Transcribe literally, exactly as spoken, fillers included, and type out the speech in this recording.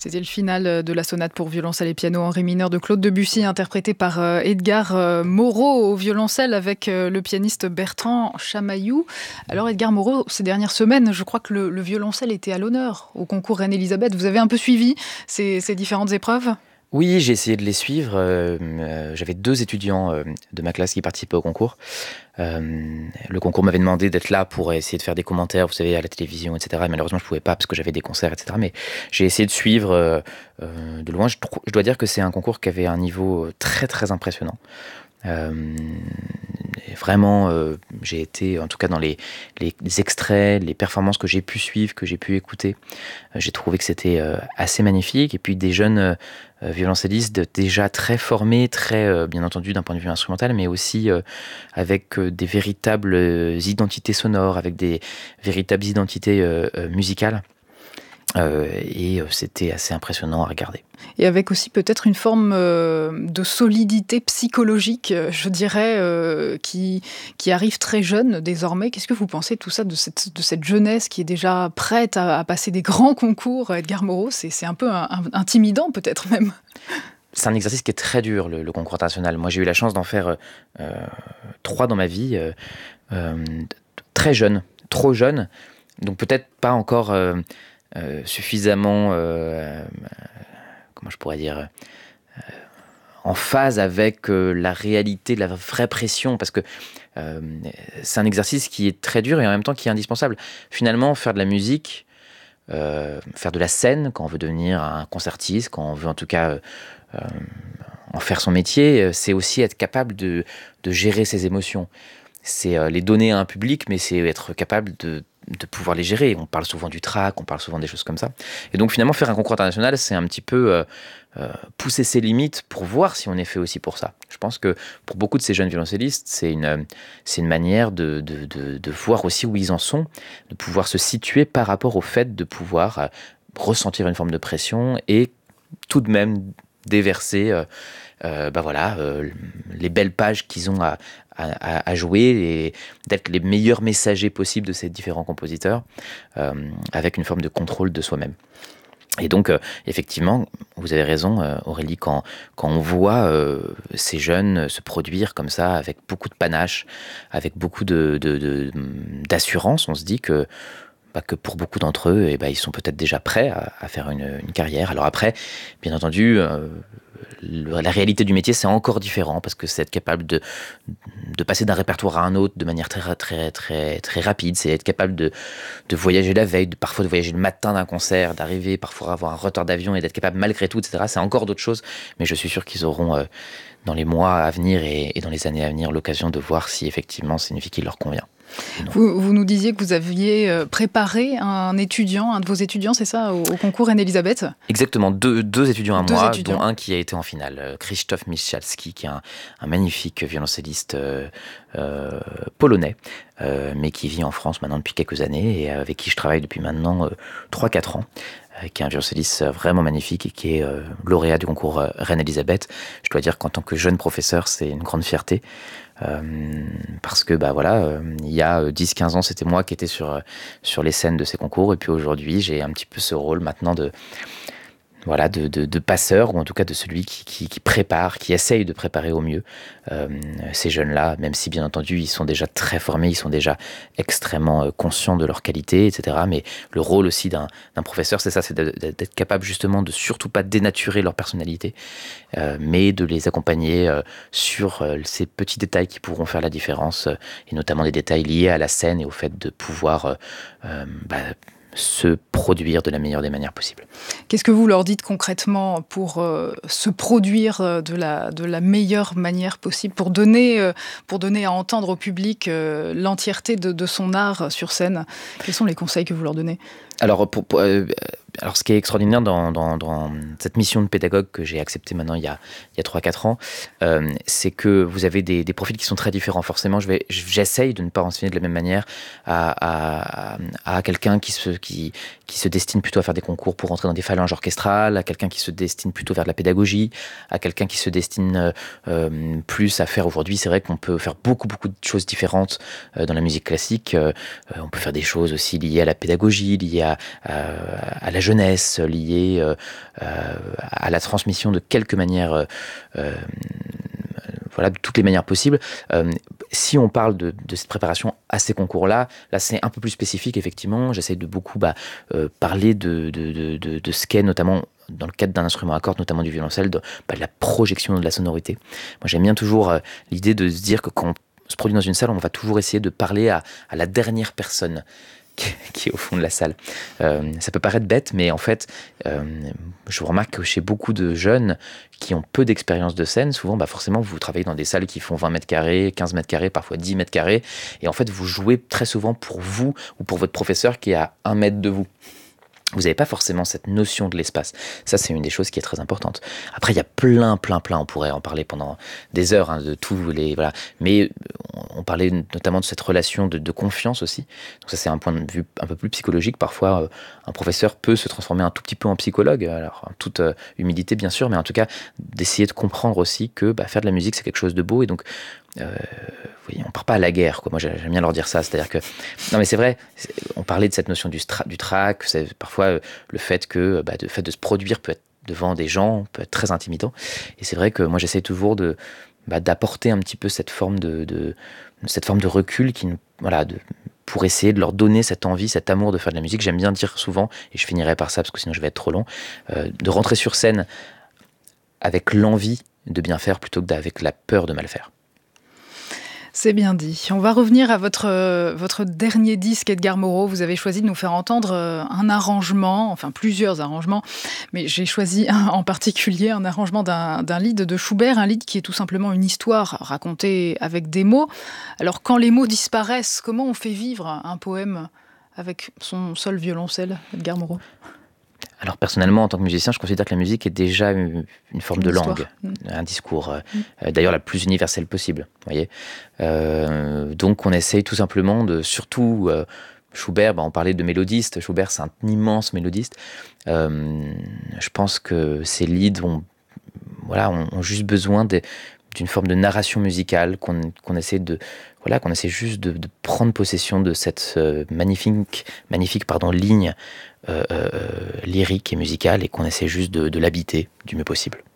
C'était le final de la sonate pour violoncelle et piano en ré mineur de Claude Debussy, interprété par Edgar Moreau au violoncelle avec le pianiste Bertrand Chamaillou. Alors Edgar Moreau, ces dernières semaines, je crois que le, le violoncelle était à l'honneur au concours Reine-Élisabeth. Vous avez un peu suivi ces, ces différentes épreuves ? Oui, j'ai essayé de les suivre. Euh, euh, j'avais deux étudiants euh, de ma classe qui participaient au concours. Euh, le concours m'avait demandé d'être là pour essayer de faire des commentaires, vous savez, à la télévision, et cetera. Et malheureusement, je ne pouvais pas parce que j'avais des concerts, et cetera. Mais j'ai essayé de suivre euh, euh, de loin. Je, je dois dire que c'est un concours qui avait un niveau très, très impressionnant. Euh, vraiment, euh, j'ai été, en tout cas dans les, les extraits, les performances que j'ai pu suivre, que j'ai pu écouter, euh, j'ai trouvé que c'était euh, assez magnifique. Et puis des jeunes euh, violoncellistes déjà très formés, très euh, bien entendu d'un point de vue instrumental, mais aussi euh, avec euh, des véritables identités sonores, avec des véritables identités euh, euh, musicales. Euh, et euh, c'était assez impressionnant à regarder. Et avec aussi peut-être une forme euh, de solidité psychologique, euh, je dirais, euh, qui, qui arrive très jeune désormais. Qu'est-ce que vous pensez de tout ça, de cette, de cette jeunesse qui est déjà prête à, à passer des grands concours, Edgar Moreau? C'est, c'est un peu un, un, intimidant peut-être même. C'est un exercice qui est très dur, le, le concours international. Moi, j'ai eu la chance d'en faire euh, trois dans ma vie, euh, euh, très jeune, trop jeune, donc peut-être pas encore... Euh, Euh, suffisamment, euh, comment je pourrais dire, euh, en phase avec euh, la réalité, la vraie pression, parce que euh, c'est un exercice qui est très dur et en même temps qui est indispensable. Finalement, faire de la musique, euh, faire de la scène, quand on veut devenir un concertiste, quand on veut en tout cas euh, euh, en faire son métier, c'est aussi être capable de, de gérer ses émotions. C'est euh, les donner à un public, mais c'est être capable de de pouvoir les gérer. On parle souvent du trac, on parle souvent des choses comme ça. Et donc finalement, faire un concours international, c'est un petit peu euh, euh, pousser ses limites pour voir si on est fait aussi pour ça. Je pense que pour beaucoup de ces jeunes violoncellistes, c'est une, c'est une manière de, de, de, de voir aussi où ils en sont, de pouvoir se situer par rapport au fait de pouvoir euh, ressentir une forme de pression et tout de même déverser euh, euh, bah voilà, euh, les belles pages qu'ils ont à, à, à jouer et d'être les meilleurs messagers possibles de ces différents compositeurs euh, avec une forme de contrôle de soi-même. Et donc, euh, effectivement, vous avez raison, euh, Aurélie, quand, quand on voit euh, ces jeunes se produire comme ça, avec beaucoup de panache, avec beaucoup de, de, de, d'assurance, on se dit que Bah que pour beaucoup d'entre eux, eh ben, ils sont peut-être déjà prêts à, à faire une, une carrière. Alors après, bien entendu, euh, le, la réalité du métier, c'est encore différent parce que c'est être capable de, de passer d'un répertoire à un autre de manière très, très, très, très rapide. C'est être capable de, de voyager la veille, de, parfois de voyager le matin d'un concert, d'arriver parfois à avoir un retard d'avion et d'être capable malgré tout, et cetera. C'est encore d'autres choses, mais je suis sûr qu'ils auront, euh, dans les mois à venir et, et dans les années à venir, l'occasion de voir si effectivement c'est une vie qui leur convient. Vous, vous nous disiez que vous aviez préparé un étudiant, un de vos étudiants, c'est ça, au, au concours Reine-Élisabeth ? Exactement, deux, deux étudiants à deux moi, étudiants. dont un qui a été en finale, Krzysztof Michalski, qui est un, un magnifique violoncelliste euh, euh, polonais, euh, mais qui vit en France maintenant depuis quelques années et avec qui je travaille depuis maintenant euh, trois quatre ans. Qui est un violoncelliste vraiment magnifique et qui est euh, lauréat du concours euh, Reine-Élisabeth. Je dois dire qu'en tant que jeune professeur, c'est une grande fierté. Euh, parce que bah voilà, euh, il y a dix quinze ans, c'était moi qui étais sur, sur les scènes de ces concours. Et puis aujourd'hui, j'ai un petit peu ce rôle maintenant de... Voilà, de, de, de passeur, ou en tout cas de celui qui, qui, qui prépare, qui essaye de préparer au mieux euh, ces jeunes-là, même si bien entendu ils sont déjà très formés, ils sont déjà extrêmement euh, conscients de leur qualité, et cetera. Mais le rôle aussi d'un, d'un professeur, c'est ça, c'est de, de, d'être capable justement de surtout pas dénaturer leur personnalité, euh, mais de les accompagner euh, sur euh, ces petits détails qui pourront faire la différence, euh, et notamment des détails liés à la scène et au fait de pouvoir... Euh, euh, bah, se produire de la meilleure des manières possibles. Qu'est-ce que vous leur dites concrètement pour euh, se produire de la, de la meilleure manière possible, pour donner, euh, pour donner à entendre au public euh, l'entièreté de, de son art sur scène? Quels sont les conseils que vous leur donnez? Alors, pour, pour, euh, alors, ce qui est extraordinaire dans, dans, dans cette mission de pédagogue que j'ai acceptée maintenant il y a, il y a trois quatre ans, euh, c'est que vous avez des, des profils qui sont très différents. Forcément, je vais, j'essaye de ne pas enseigner de la même manière à, à, à quelqu'un qui se, qui, qui se destine plutôt à faire des concours pour entrer dans des phalanges orchestrales, à quelqu'un qui se destine plutôt vers de la pédagogie, à quelqu'un qui se destine euh, plus à faire aujourd'hui. C'est vrai qu'on peut faire beaucoup, beaucoup de choses différentes euh, dans la musique classique. Euh, on peut faire des choses aussi liées à la pédagogie, liées à, à, à la jeunesse, liée euh, euh, à la transmission de quelque manière, euh, euh, voilà, de toutes les manières possibles. Euh, si on parle de, de cette préparation à ces concours-là, là c'est un peu plus spécifique effectivement. J'essaie de beaucoup bah, euh, parler de, de, de, de, de ce qu'est notamment dans le cadre d'un instrument à cordes, notamment du violoncelle, de, bah, de la projection de la sonorité. Moi j'aime bien toujours euh, l'idée de se dire que quand on se produit dans une salle, on va toujours essayer de parler à, à la dernière personne qui est au fond de la salle. Euh, ça peut paraître bête, mais en fait, euh, je remarque que chez beaucoup de jeunes qui ont peu d'expérience de scène, souvent, bah forcément, vous travaillez dans des salles qui font vingt mètres carrés, quinze mètres carrés, parfois dix mètres carrés, et en fait, vous jouez très souvent pour vous ou pour votre professeur qui est à un mètre de vous. Vous n'avez pas forcément cette notion de l'espace. Ça, c'est une des choses qui est très importante. Après, il y a plein, plein, plein, on pourrait en parler pendant des heures, hein, de tous les... Voilà. Mais on parlait notamment de cette relation de, de confiance aussi. Donc ça, c'est un point de vue un peu plus psychologique. Parfois, euh, un professeur peut se transformer un tout petit peu en psychologue. Alors, en toute euh, humilité, bien sûr, mais en tout cas, d'essayer de comprendre aussi que bah, faire de la musique, c'est quelque chose de beau. Et donc, Euh, oui, on part pas à la guerre, quoi. Moi j'aime bien leur dire ça, c'est-à-dire que non mais c'est vrai, c'est, on parlait de cette notion du, stra, du track, c'est parfois euh, le fait que bah, le fait de se produire peut être devant des gens peut être très intimidant, et c'est vrai que moi j'essaie toujours de bah, d'apporter un petit peu cette forme de, de cette forme de recul qui voilà de, pour essayer de leur donner cette envie, cet amour de faire de la musique. J'aime bien dire souvent, et je finirai par ça parce que sinon je vais être trop long, euh, de rentrer sur scène avec l'envie de bien faire plutôt que avec la peur de mal faire. C'est bien dit. On va revenir à votre, euh, votre dernier disque, Edgar Moreau. Vous avez choisi de nous faire entendre euh, un arrangement, enfin plusieurs arrangements, mais j'ai choisi un, en particulier un arrangement d'un, d'un lied de Schubert, un lied qui est tout simplement une histoire racontée avec des mots. Alors quand les mots disparaissent, comment on fait vivre un poème avec son seul violoncelle, Edgar Moreau ? Alors personnellement, en tant que musicien, je considère que la musique est déjà une, une forme une de histoire. langue, mmh. un discours, mmh. euh, d'ailleurs la plus universelle possible. Voyez euh, donc on essaye tout simplement de, surtout euh, Schubert, bah, on parlait de mélodiste, Schubert c'est un immense mélodiste. Euh, je pense que ces leads ont, voilà, ont, ont juste besoin de, d'une forme de narration musicale, qu'on, qu'on essaie de... Voilà, qu'on essaie juste de, de prendre possession de cette euh, magnifique, magnifique pardon, ligne euh, euh, lyrique et musicale, et qu'on essaie juste de, de l'habiter du mieux possible.